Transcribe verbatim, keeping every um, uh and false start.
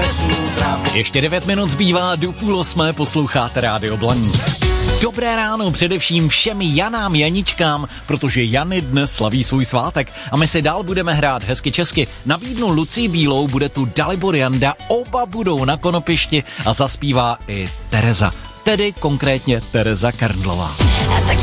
Ještě devět minut zbývá do půl osmé, posloucháte Rádio Blaník. Dobré ráno především všem Janám, Janičkám, protože Jany dnes slaví svůj svátek a my si dál budeme hrát hezky česky. Nabídnu Lucii Bílou, bude tu Dalibor Janda, oba budou na konopišti a zaspívá i Tereza, tedy konkrétně Tereza Karndlová. Tak